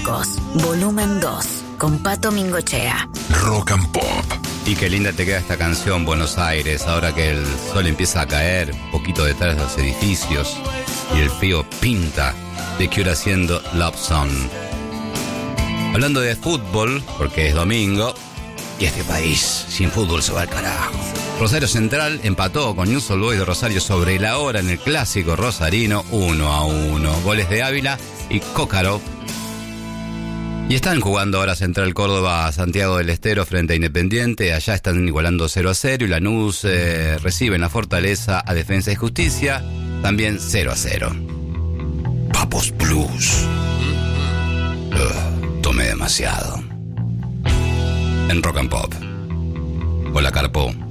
Locos, volumen 2, con Pato Mingochea. Rock and Pop. Y qué linda te queda esta canción, Buenos Aires, ahora que el sol empieza a caer un poquito detrás de los edificios y el frío pinta de Cure haciendo Love Song. Hablando de fútbol, porque es domingo, y este país sin fútbol se va al carajo. Rosario Central empató con Newell's Old Boys de Rosario sobre la hora en el clásico rosarino 1-1. Goles de Ávila y Cócaro. Y están jugando ahora Central Córdoba Santiago del Estero frente a Independiente. Allá están igualando 0-0 y Lanús recibe en la Fortaleza a Defensa y Justicia también 0-0. Papos Plus. Tomé demasiado. En Rock and Pop. Hola, Carpo.